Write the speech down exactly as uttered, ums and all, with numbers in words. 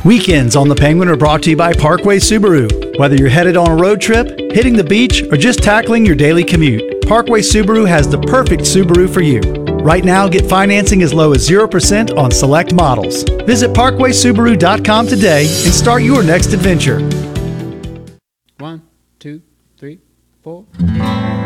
Weekends on the Penguin are brought to you by Parkway Subaru. Whether you're headed on a road trip, hitting the beach, or just tackling your daily commute, Parkway Subaru has the perfect Subaru for you. Right now, get financing as low as zero percent on select models. Visit parkway subaru dot com today and start your next adventure. One, two, three, four.